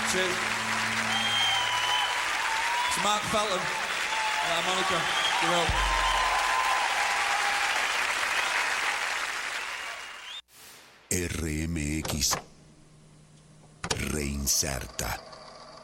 Cheers. It's Mark Felton, la harmonica, RMX Reinserta.